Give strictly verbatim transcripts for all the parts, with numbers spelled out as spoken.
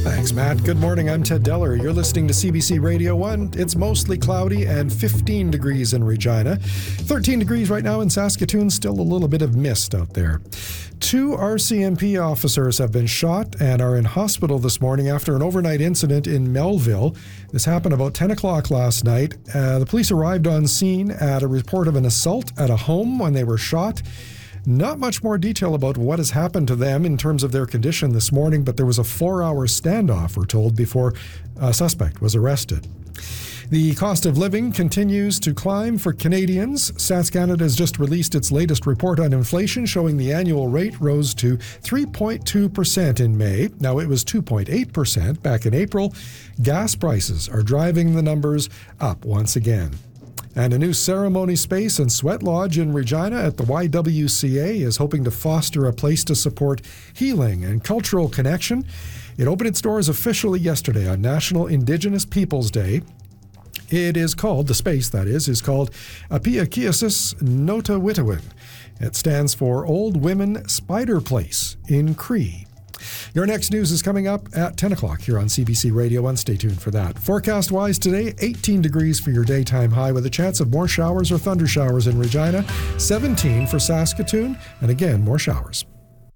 Thanks, Matt. Good morning. I'm Ted Deller. You're listening to C B C Radio one. It's mostly cloudy and fifteen degrees in Regina. thirteen degrees right now in Saskatoon. Still a little bit of mist out there. Two R C M P officers have been shot and are in hospital this morning after an overnight incident in Melville. This happened about ten o'clock last night. Uh, the police arrived on scene at a report of an assault at a home when they were shot. Not much more detail about what has happened to them in terms of their condition this morning, but there was a four-hour standoff, we're told, before a suspect was arrested. The cost of living continues to climb for Canadians. Stats Canada has just released its latest report on inflation, showing the annual rate rose to three point two percent in May. Now, it was two point eight percent back in April. Gas prices are driving the numbers up once again. And a new ceremony space and sweat lodge in Regina at the Y W C A is hoping to foster a place to support healing and cultural connection. It opened its doors officially yesterday on National Indigenous Peoples Day. It is called, the space that is, is called Apiakiasis Notawitawin. It stands for Old Women Spider Place in Cree. Your next news is coming up at ten o'clock here on C B C Radio one. Stay tuned for that. Forecast-wise today, eighteen degrees for your daytime high with a chance of more showers or thunder showers in Regina, seventeen for Saskatoon, and again, more showers.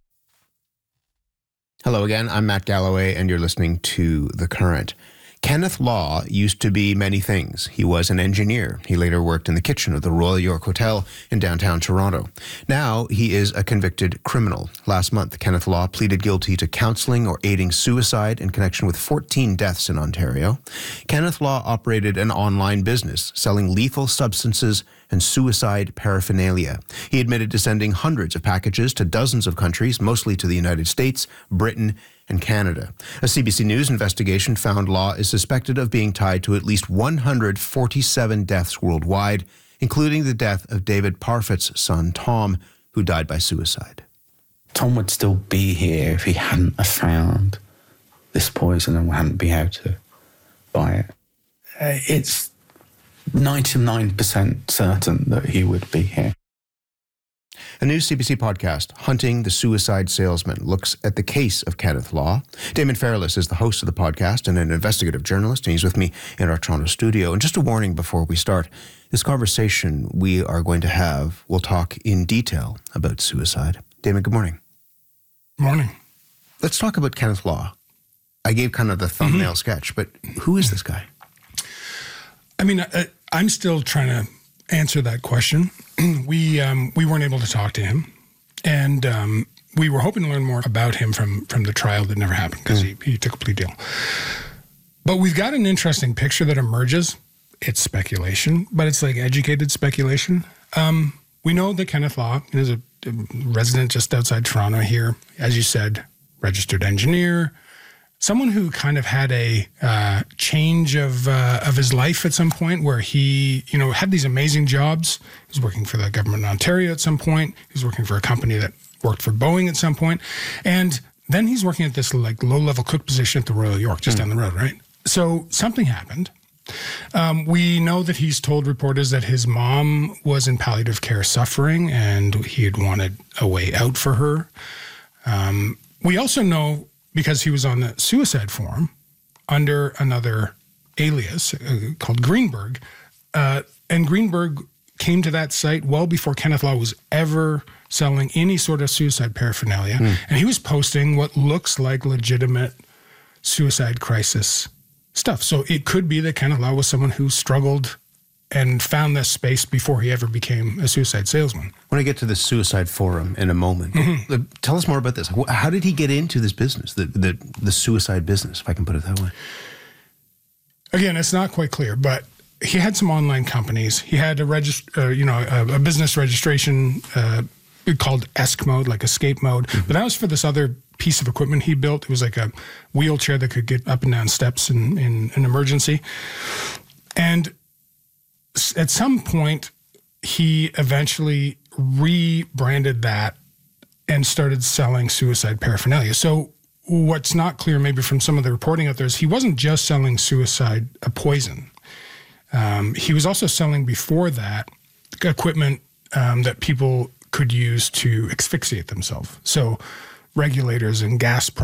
Hello again, I'm Matt Galloway, and you're listening to The Current. Kenneth Law used to be many things. He was an engineer. He later worked in the kitchen of the Royal York Hotel in downtown Toronto. Now he is a convicted criminal. Last month, Kenneth Law pleaded guilty to counseling or aiding suicide in connection with fourteen deaths in Ontario. Kenneth Law operated an online business selling lethal substances and suicide paraphernalia. He admitted to sending hundreds of packages to dozens of countries, mostly to the United States, Britain, and Canada. A C B C News investigation found Law is suspected of being tied to at least one hundred forty-seven deaths worldwide, including the death of David Parfitt's son, Tom, who died by suicide. Tom would still be here if he hadn't have found this poison and hadn't been able to buy it. Uh, it's ninety-nine percent certain that he would be here. A new C B C podcast, Hunting the Suicide Salesman, looks at the case of Kenneth Law. Damon Fairless is the host of the podcast and an investigative journalist, and he's with me in our Toronto studio. And just a warning before we start, this conversation we are going to have, we'll talk in detail about suicide. Damon, good morning. Morning. Let's talk about Kenneth Law. I gave kind of the thumbnail mm-hmm. sketch, but who is this guy? I mean, I, I'm still trying to answer that question. We um, we weren't able to talk to him, and um, we were hoping to learn more about him from from the trial that never happened because mm. he, he took a plea deal. But we've got an interesting picture that emerges. It's speculation, but it's like educated speculation. Um, we know that Kenneth Law is a, a resident just outside Toronto here, as you said, registered engineer, someone who kind of had a uh, change of uh, of his life at some point where he, you know, had these amazing jobs. He was working for the government in Ontario at some point. He was working for a company that worked for Boeing at some point. And then he's working at this like low-level cook position at the Royal York, just mm. down the road, right? So something happened. Um, we know that he's told reporters that his mom was in palliative care suffering and he had wanted a way out for her. Um, we also know, because he was on the suicide forum under another alias uh, called Greenberg. Uh, and Greenberg came to that site well before Kenneth Law was ever selling any sort of suicide paraphernalia. Mm. And he was posting what looks like legitimate suicide crisis stuff. So it could be that Kenneth Law was someone who struggled and found this space before he ever became a suicide salesman. When I get to the suicide forum in a moment, mm-hmm. tell us more about this. How did he get into this business, the, the the suicide business, if I can put it that way? Again, it's not quite clear, but he had some online companies. He had a regist- uh, you know, a, a business registration uh, called ESC mode, like escape mode. Mm-hmm. But that was for this other piece of equipment he built. It was like a wheelchair that could get up and down steps in, in an emergency. And at some point, he eventually rebranded that and started selling suicide paraphernalia. So what's not clear maybe from some of the reporting out there is he wasn't just selling suicide a poison. Um, he was also selling before that equipment um, that people could use to asphyxiate themselves. So regulators and gas